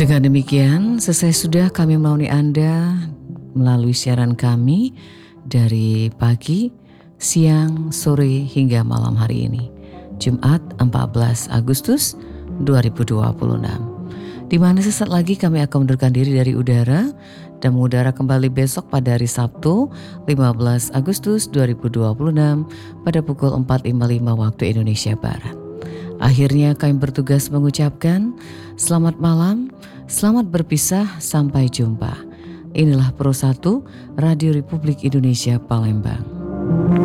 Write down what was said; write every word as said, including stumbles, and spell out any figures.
Dengan demikian, selesai sudah kami menemani Anda melalui siaran kami dari pagi, siang, sore hingga malam hari ini. Jumat empat belas Agustus dua ribu dua puluh enam. Di mana sesaat lagi kami akan mundurkan diri dari udara dan mengudara kembali besok pada hari Sabtu lima belas Agustus dua ribu dua puluh enam pada pukul empat lima puluh lima waktu Indonesia Barat. Akhirnya kami bertugas mengucapkan selamat malam, selamat berpisah, sampai jumpa. Inilah Pro satu Radio Republik Indonesia Palembang.